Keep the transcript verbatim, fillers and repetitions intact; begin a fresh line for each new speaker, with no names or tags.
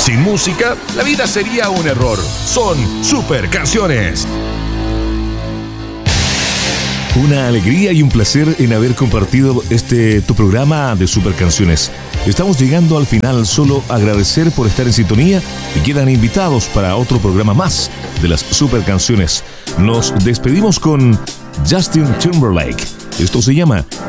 Sin música, la vida sería un error. Son super canciones. Una alegría y un placer en haber compartido este tu programa de Super Canciones. Estamos llegando al final, solo agradecer por estar en sintonía y quedan invitados para otro programa más de las Super Canciones. Nos despedimos con Justin Timberlake. Esto se llama